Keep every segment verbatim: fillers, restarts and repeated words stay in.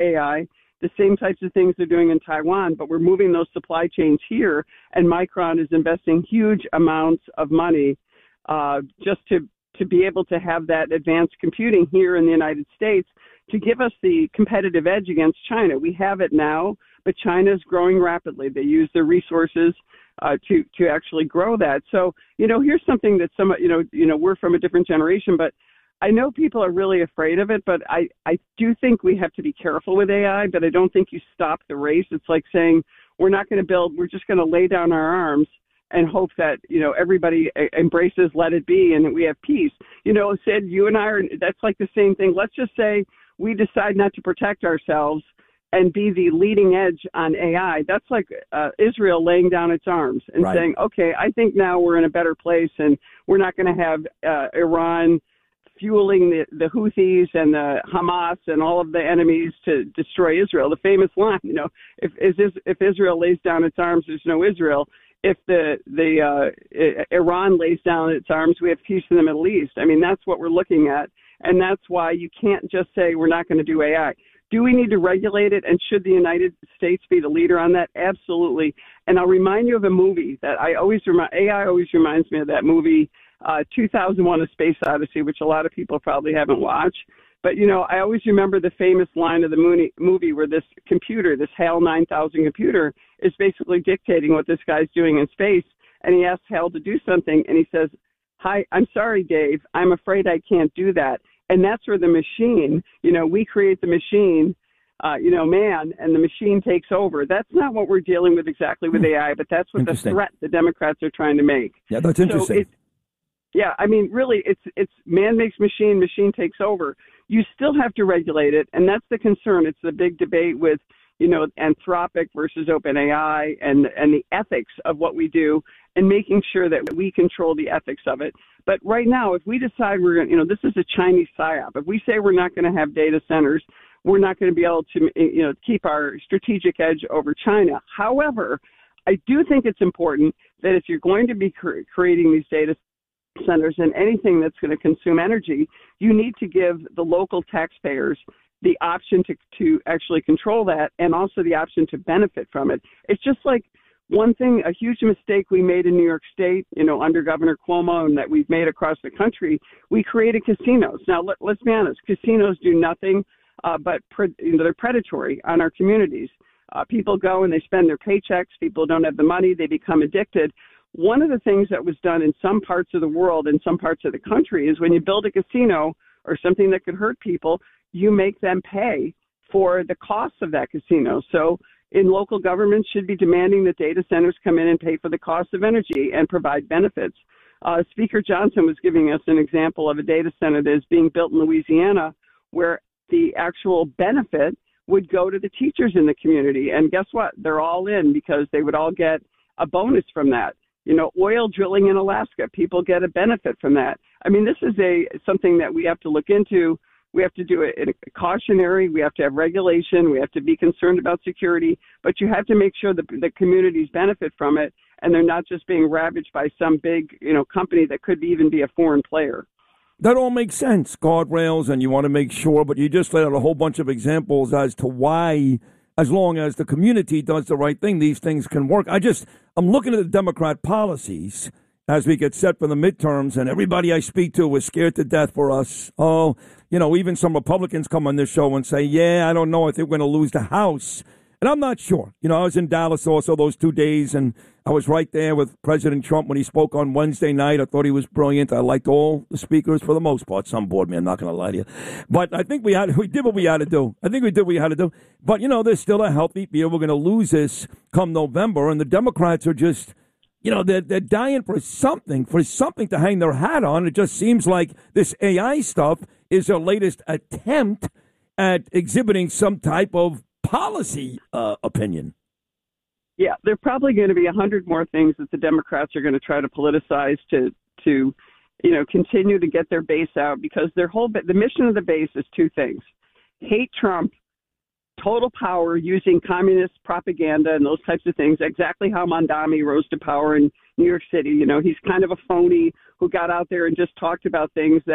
A I. The same types of things they're doing in Taiwan, but we're moving those supply chains here, and Micron is investing huge amounts of money uh, just to, to be able to have that advanced computing here in the United States to give us the competitive edge against China. We have it now, but China is growing rapidly. They use their resources uh, to, to actually grow that. So, you know, here's something that some, you know, you know, we're from a different generation, but I know people are really afraid of it, but I, I do think we have to be careful with A I, but I don't think you stop the race. It's like saying we're not going to build, we're just going to lay down our arms and hope that, you know, everybody embraces let it be and that we have peace. You know, Sid, you and I are, that's like the same thing. Let's just say we decide not to protect ourselves and be the leading edge on A I. That's like uh, Israel laying down its arms and right. saying, okay, I think now we're in a better place and we're not going to have uh, Iran fueling the, the Houthis and the Hamas and all of the enemies to destroy Israel. The famous line, you know, if if Israel lays down its arms, there's no Israel. If the the uh, Iran lays down its arms, we have peace in the Middle East. I mean, that's what we're looking at, and that's why you can't just say we're not going to do A I. Do we need to regulate it, and should the United States be the leader on that? Absolutely. And I'll remind you of a movie that I always remind, A I always reminds me of that movie, Uh, two thousand one: A Space Odyssey, which a lot of people probably haven't watched. But, you know, I always remember the famous line of the movie where this computer, this HAL nine thousand computer, is basically dictating what this guy's doing in space. And he asks HAL to do something, and he says, hi, I'm sorry, Dave, I'm afraid I can't do that. And that's where the machine, you know, we create the machine, uh, you know, man, and the machine takes over. That's not what we're dealing with exactly with A I, but that's what the threat the Democrats are trying to make. Yeah, that's interesting. So it, Yeah, I mean, really, it's it's man makes machine, machine takes over. You still have to regulate it, and that's the concern. It's the big debate with, you know, Anthropic versus OpenAI and and the ethics of what we do, and making sure that we control the ethics of it. But right now, if we decide we're going, you know, this is a Chinese psyop. If we say we're not going to have data centers, we're not going to be able to, you know, keep our strategic edge over China. However, I do think it's important that if you're going to be cre- creating these data centers and anything that's going to consume energy, you need to give the local taxpayers the option to, to actually control that and also the option to benefit from it. It's just like one thing, a huge mistake we made in New York State, you know, under Governor Cuomo and that we've made across the country, we created casinos. Now, let, let's be honest, casinos do nothing uh, but pre- you know, they're predatory on our communities. Uh, people go and they spend their paychecks. People don't have the money. They become addicted. One of the things that was done in some parts of the world, in some parts of the country, is when you build a casino or something that could hurt people, you make them pay for the costs of that casino. So in local governments should be demanding that data centers come in and pay for the cost of energy and provide benefits. Uh, Speaker Johnson was giving us an example of a data center that is being built in Louisiana where the actual benefit would go to the teachers in the community. And guess what? They're all in because they would all get a bonus from that. You know, oil drilling in Alaska, people get a benefit from that. I mean, this is a something that we have to look into. We have to do it in a cautionary. We have to have regulation. We have to be concerned about security. But you have to make sure that the communities benefit from it, and they're not just being ravaged by some big, you know, company that could even be a foreign player. That all makes sense, guardrails, and you want to make sure. But you just laid out a whole bunch of examples as to why, as long as the community does the right thing, these things can work. I just, I'm looking at the Democrat policies as we get set for the midterms, and everybody I speak to was scared to death for us. Oh, you know, even some Republicans come on this show and say, yeah, I don't know, I think we're going to lose the House. And I'm not sure. You know, I was in Dallas also those two days, and I was right there with President Trump when he spoke on Wednesday night. I thought he was brilliant. I liked all the speakers for the most part. Some bored me, I'm not going to lie to you. But I think we had we did what we had to do. I think we did what we had to do. But, you know, there's still a healthy fear we're going to lose this come November, and the Democrats are just, you know, they're, they're dying for something, for something to hang their hat on. It just seems like this A I stuff is their latest attempt at exhibiting some type of policy uh, opinion. Yeah, there are probably going to be a hundred more things that the Democrats are going to try to politicize to, to, you know, continue to get their base out, because their whole the mission of the base is two things: hate Trump, total power using communist propaganda and those types of things. Exactly how Mondami rose to power in New York City. You know, he's kind of a phony who got out there and just talked about things that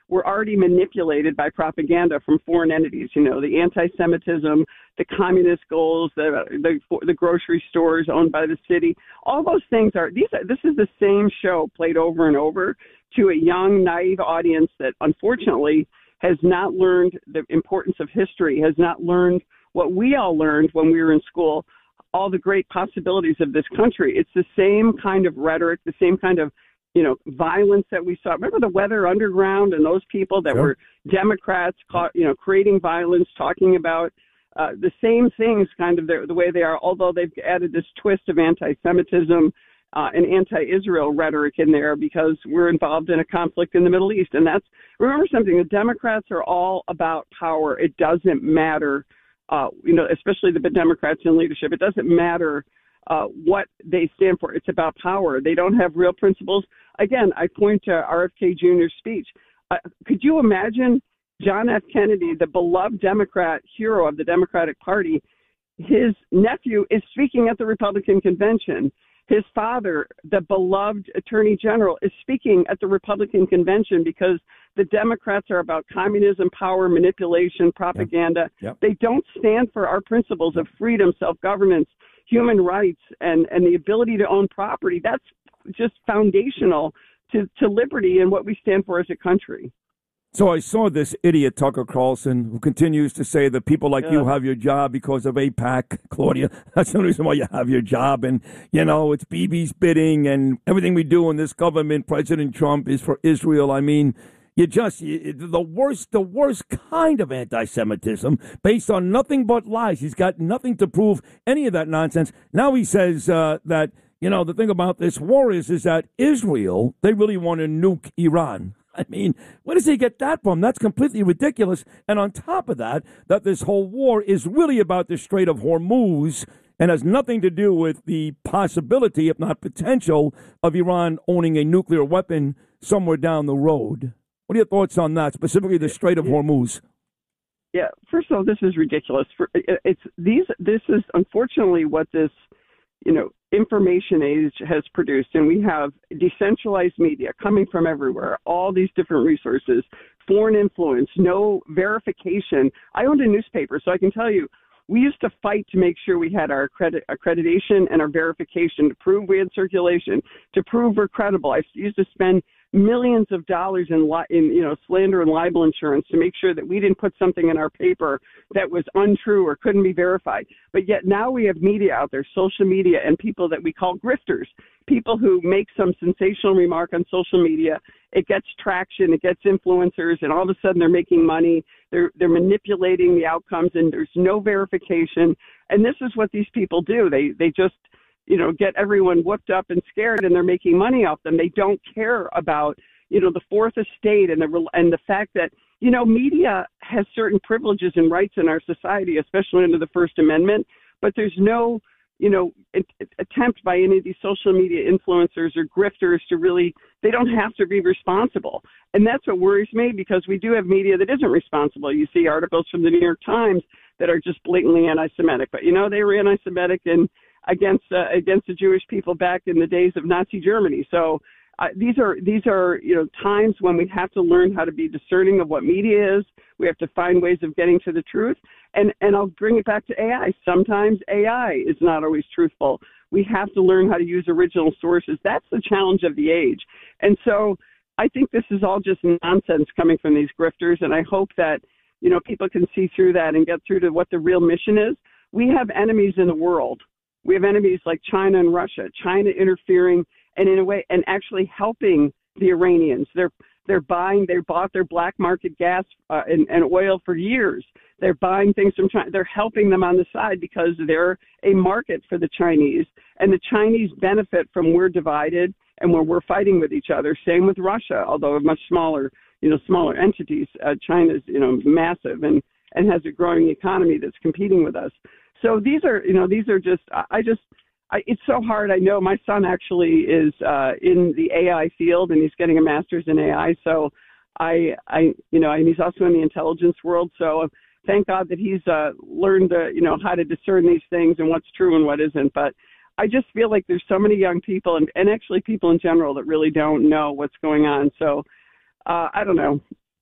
we're already manipulated by propaganda from foreign entities. You know, the anti-Semitism, the communist goals, the the, the grocery stores owned by the city. All those things are these. Are, this is the same show played over and over to a young, naive audience that unfortunately has not learned the importance of history, has not learned what we all learned when we were in school, all the great possibilities of this country. It's the same kind of rhetoric, the same kind of, you know, violence that we saw. Remember the Weather Underground and those people that sure. were Democrats, caught, you know, creating violence, talking about uh, the same things kind of the, the way they are, although they've added this twist of anti-Semitism uh, and anti-Israel rhetoric in there because we're involved in a conflict in the Middle East. And that's, remember something, the Democrats are all about power. It doesn't matter, uh, you know, especially the Democrats in leadership. It doesn't matter uh, what they stand for. It's about power. They don't have real principles. Again, I point to R F K Junior's speech. Uh, could you imagine John F. Kennedy, the beloved Democrat hero of the Democratic Party, his nephew is speaking at the Republican convention. His father, the beloved Attorney General, is speaking at the Republican convention because the Democrats are about communism, power, manipulation, propaganda. Yep. Yep. They don't stand for our principles of freedom, self-governance, human rights, and, and the ability to own property. That's just foundational to, to liberty and what we stand for as a country. So I saw this idiot, Tucker Carlson, who continues to say that people like yeah. you have your job because of AIPAC, Claudia. That's the reason why you have your job. And, you know, it's Bibi's bidding and everything we do in this government, President Trump, is for Israel. I mean, you just, you, the worst, the worst kind of anti-Semitism based on nothing but lies. He's got nothing to prove any of that nonsense. Now he says uh, that, you know, the thing about this war is, is that Israel, they really want to nuke Iran. I mean, where does he get that from? That's completely ridiculous. And on top of that, that this whole war is really about the Strait of Hormuz and has nothing to do with the possibility, if not potential, of Iran owning a nuclear weapon somewhere down the road. What are your thoughts on that, specifically the Strait of Hormuz? Yeah, first of all, this is ridiculous. For it's these. This is unfortunately what this, you know, information age has produced, and we have decentralized media coming from everywhere, all these different resources, foreign influence, no verification. I owned a newspaper, so I can tell you, we used to fight to make sure we had our accredit- accreditation and our verification to prove we had circulation, to prove we're credible. I used to spend millions of dollars in, li- in you know slander and libel insurance to make sure that we didn't put something in our paper that was untrue or couldn't be verified. But yet now we have media out there, social media, and people that we call grifters, people who make some sensational remark on social media. It gets traction, it gets influencers, and all of a sudden they're making money. They're they're manipulating the outcomes, and there's no verification. And this is what these people do. They they just you know, get everyone whooped up and scared, and they're making money off them. They don't care about, you know, the fourth estate and the and the fact that, you know, media has certain privileges and rights in our society, especially under the First Amendment, but there's no, you know, attempt by any of these social media influencers or grifters to really, they don't have to be responsible. And that's what worries me, because we do have media that isn't responsible. You see articles from the New York Times that are just blatantly anti-Semitic, but, you know, they were anti-Semitic and against uh, against the Jewish people back in the days of Nazi Germany. So uh, these are these are you know times when we have to learn how to be discerning of what media is. We have to find ways of getting to the truth. And and I'll bring it back to A I. Sometimes A I is not always truthful. We have to learn how to use original sources. That's the challenge of the age. And so I think this is all just nonsense coming from these grifters. And I hope that you know people can see through that and get through to what the real mission is. We have enemies in the world. We have enemies like China and Russia, China interfering and in a way and actually helping the Iranians. They're they're buying, they bought their black market gas uh, and, and oil for years. They're buying things from China. They're helping them on the side because they're a market for the Chinese. And the Chinese benefit from we're divided and when we're fighting with each other. Same with Russia, although much smaller, you know, smaller entities. Uh, China's, you know, massive and, and has a growing economy that's competing with us. So these are, you know, these are just, I just, I, it's so hard. I know my son actually is uh, in the A I field and he's getting a master's in A I. So I, I, you know, and he's also in the intelligence world. So thank God that he's uh, learned, uh, you know, how to discern these things and what's true and what isn't. But I just feel like there's so many young people and, and actually people in general that really don't know what's going on. So uh, I don't know.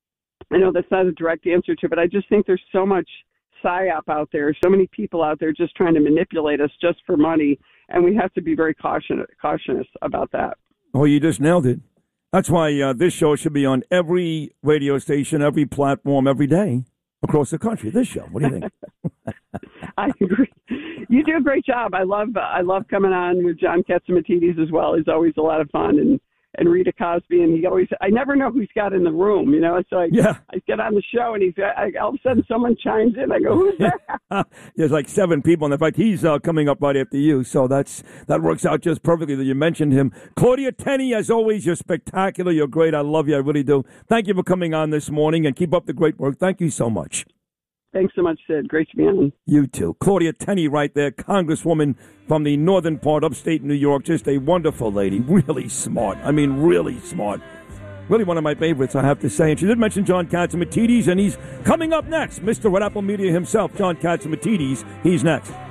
I know that's not a direct answer to, but I just think there's so much psyop out there, so many people out there just trying to manipulate us just for money, and we have to be very caution, cautious about that. Oh, you just nailed it. That's why uh, this show should be on every radio station, every platform, every day across the country. This show. What do you think? I agree. You do a great job. I love uh, I love coming on with John Catsimatidis as well. He's always a lot of fun, and, and Rita Cosby, and he always I never know who he's got in the room, you know. So I yeah. I get on the show, and he's I, all of a sudden someone chimes in. I go, who's that? There's like seven people, and in fact, he's uh, coming up right after you. So that's that works out just perfectly that you mentioned him. Claudia Tenney, as always, you're spectacular. You're great. I love you. I really do. Thank you for coming on this morning, and keep up the great work. Thank you so much. Thanks so much, Sid. Great to be on. You too. Claudia Tenney right there, Congresswoman from the northern part, upstate New York. Just a wonderful lady. Really smart. I mean, really smart. Really one of my favorites, I have to say. And she did mention John Catsimatidis, and he's coming up next. Mister Red Apple Media himself, John Catsimatidis. He's next.